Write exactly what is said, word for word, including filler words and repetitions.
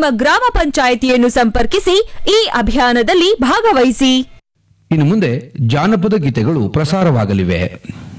ನಿಮ್ಮ ಗ್ರಾಮ ಪಂಚಾಯಿತಿಯನ್ನು ಸಂಪರ್ಕಿಸಿ ಈ ಅಭಿಯಾನದಲ್ಲಿ ಭಾಗವಹಿಸಿ. ಇನ್ನು ಮುಂದೆ ಜಾನಪದ ಗೀತೆಗಳು ಪ್ರಸಾರವಾಗಲಿವೆ.